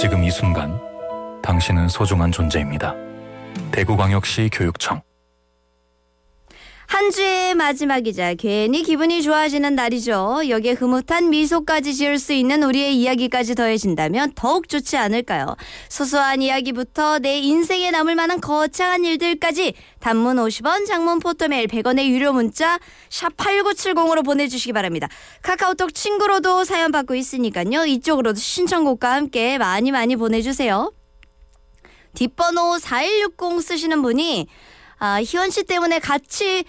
지금 이 순간 당신은 소중한 존재입니다. 대구광역시 교육청. 한 주의 마지막이자 괜히 기분이 좋아지는 날이죠. 여기에 흐뭇한 미소까지 지을 수 있는 우리의 이야기까지 더해진다면 더욱 좋지 않을까요? 소소한 이야기부터 내 인생에 남을 만한 거창한 일들까지 단문 50원, 장문 포토메일 100원의 유료 문자 샵 8970으로 보내주시기 바랍니다. 카카오톡 친구로도 사연 받고 있으니까요. 이쪽으로도 신청곡과 함께 많이 보내주세요. 뒷번호 4160 쓰시는 분이 희원 씨 때문에 같이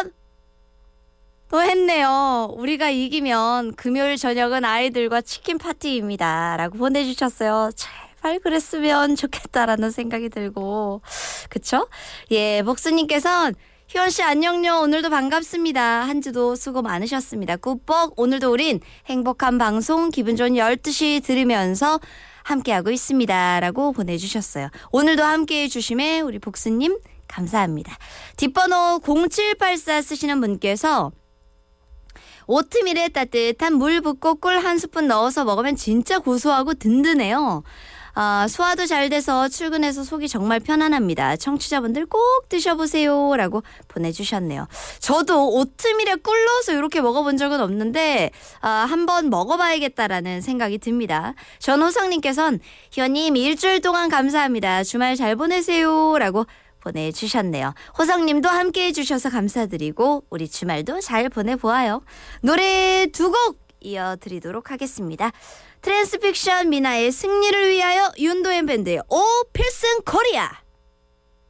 또 했네요. 우리가 이기면 금요일 저녁은 아이들과 치킨 파티입니다. 라고 보내주셨어요. 제발 그랬으면 좋겠다라는 생각이 들고. 그쵸? 예, 복수님께서는 희원 씨 안녕요. 오늘도 반갑습니다. 한 주도 수고 많으셨습니다. 꾸뻑. 오늘도 우린 행복한 방송 기분 좋은 12시 들으면서 함께하고 있습니다. 라고 보내주셨어요. 오늘도 함께해 주심에 우리 복수님 감사합니다. 뒷번호 0784 쓰시는 분께서 오트밀에 따뜻한 물 붓고 꿀 한 스푼 넣어서 먹으면 진짜 고소하고 든든해요. 소화도 잘 돼서 출근해서 속이 정말 편안합니다. 청취자분들 꼭 드셔보세요. 라고 보내주셨네요. 저도 오트밀에 꿀 넣어서 이렇게 먹어본 적은 없는데 한번 먹어봐야겠다라는 생각이 듭니다. 전호성님께서는 희원님 일주일 동안 감사합니다. 주말 잘 보내세요. 라고 보내주셨네요. 호성님도 함께해 주셔서 감사드리고 우리 주말도 잘 보내보아요. 노래 2곡 이어드리도록 하겠습니다. 트랜스픽션 미나의 승리를 위하여 윤도현 밴드의 오 필승 코리아.